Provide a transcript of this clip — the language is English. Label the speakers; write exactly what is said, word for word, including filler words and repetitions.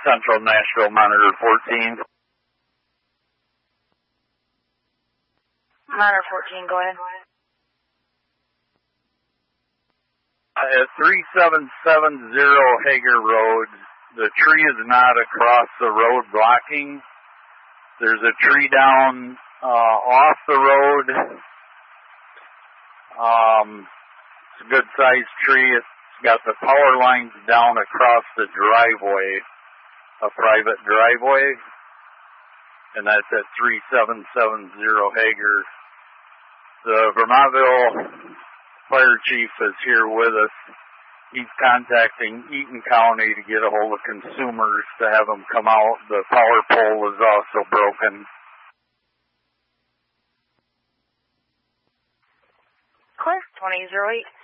Speaker 1: Central Nashville, Monitor fourteen.
Speaker 2: Monitor fourteen, go ahead.
Speaker 1: At three seven seven zero Hager Road, the tree is not across the road blocking. There's a tree down uh, off the road. Um, it's a good-sized tree. It's got the power lines down across the driveway, a private driveway, and that's at three seven seven zero Hager. The Vermontville Fire Chief is here with us. He's contacting Eaton County to get a hold of consumers to have them come out. The power pole is also broken.
Speaker 2: Clear, twenty oh eight.